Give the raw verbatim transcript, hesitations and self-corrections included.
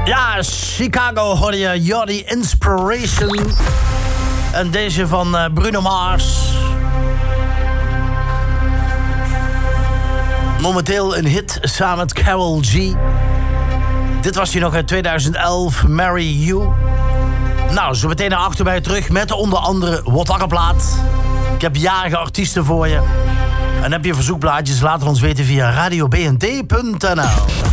Ja, Chicago hoorde je, You're the Inspiration. En deze van uh, Bruno Mars. Momenteel een hit samen met Karol G. Dit was hij nog uit tweeduizend elf, Marry You. Nou, zo meteen naar achter bij terug met onder andere Wat Akkerplaat. Ik heb jarige artiesten voor je. En heb je verzoekplaatjes, laat het ons weten via radio b n t punt n l.